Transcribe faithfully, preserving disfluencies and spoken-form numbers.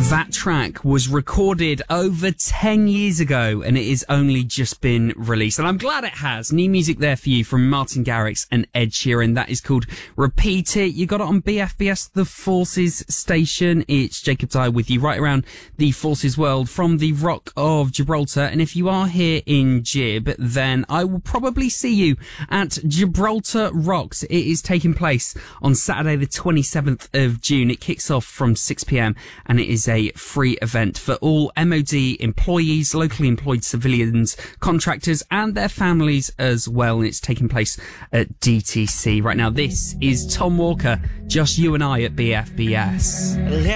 That track was recorded over ten years ago and it has only just been released. And I'm glad it has. New music there for you from Martin Garrix and Ed Sheeran. That is called Repeat It. You got it on B F B S, the Forces station. It's Jacob Dyer with you right around the Forces world from the Rock of Gibraltar. And if you are here in Gib, then I will probably see you at Gibraltar Rocks. It is taking place on Saturday the twenty-seventh of June. It kicks off from six p.m. and it is a free event for all M O D employees, locally employed civilians, contractors and their families as well. And it's taking place at D T C right now. This is Tom Walker, Just You and I at B F B S.